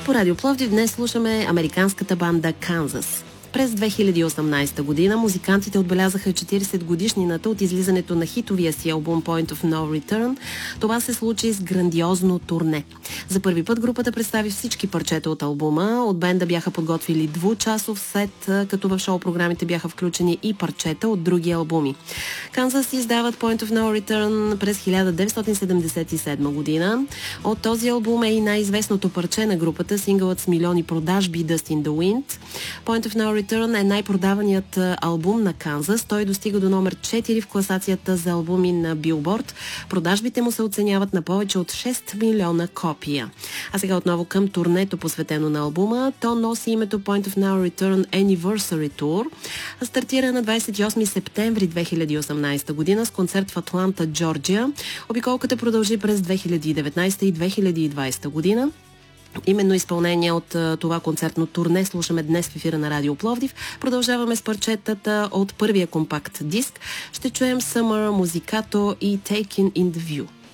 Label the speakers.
Speaker 1: По Радио Пловдив днес слушаме американската банда Kansas. През 2018 година музикантите отбелязаха 40 годишнината от излизането на хитовия си албум Point of No Return. Това се случи с грандиозно турне. За първи път групата представи всички парчета от албума. От бенда бяха подготвили двучасов сет, като в шоу-програмите бяха включени и парчета от други албуми. Kansas издават Point of No Return през 1977 година. От този албум е и най-известното парче на групата, сингълът с милиони продажби Dust in the Wind. Point of No Return е най-продаваният албум на Kansas. Той достига до номер 4 в класацията за албуми на Billboard. Продажбите му се оценяват на повече от 6 милиона копия. А сега отново към турнето, посветено на албума. То носи името Point of No Return Anniversary Tour. Стартира на 28 септември 2018 година с концерт в Атланта, Джорджия. Обиколката продължи през 2019 и 2020 година. Именно изпълнение от това концертно турне слушаме днес в ефира на Радио Пловдив. Продължаваме с парчетата от първия компакт диск. Ще чуем Summer, Musicato и Taken in the View.